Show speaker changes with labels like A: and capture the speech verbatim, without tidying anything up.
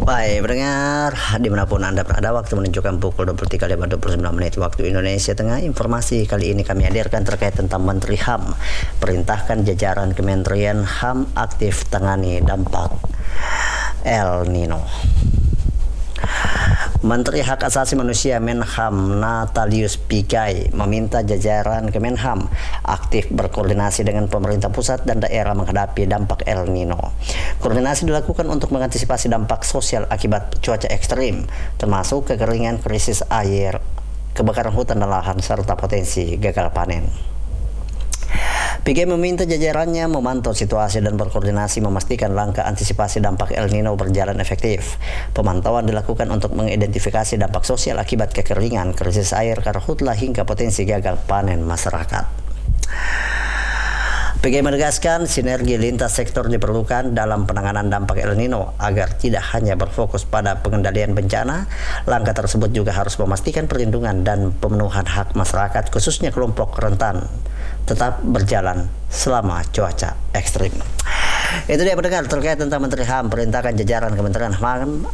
A: Baik, pendengar, dimanapun Anda berada, waktu menunjukkan pukul dua puluh tiga lewat dua puluh sembilan menit waktu Indonesia Tengah. Informasi kali ini kami hadirkan terkait tentang Menteri H A M. Perintahkan jajaran Kementerian H A M aktif tangani dampak El Nino. Menteri Hak Asasi Manusia Menham Natalius Pigai meminta jajaran Kemenham aktif berkoordinasi dengan pemerintah pusat dan daerah menghadapi dampak El Nino. Koordinasi dilakukan untuk mengantisipasi dampak sosial akibat cuaca ekstrim, termasuk kekeringan, krisis air, kebakaran hutan dan lahan, serta potensi gagal panen. Pigai meminta jajarannya memantau situasi dan berkoordinasi memastikan langkah antisipasi dampak El Nino berjalan efektif. Pemantauan dilakukan untuk mengidentifikasi dampak sosial akibat kekeringan, krisis air, karhutla hingga potensi gagal panen masyarakat. Pigai menegaskan sinergi lintas sektor diperlukan dalam penanganan dampak El Nino agar tidak hanya berfokus pada pengendalian bencana. Langkah tersebut juga harus memastikan perlindungan dan pemenuhan hak masyarakat, khususnya kelompok rentan, tetap berjalan selama cuaca ekstrim. Itu dia pendengar terkait tentang Menteri H A M, perintahkan jajaran Kementerian H A M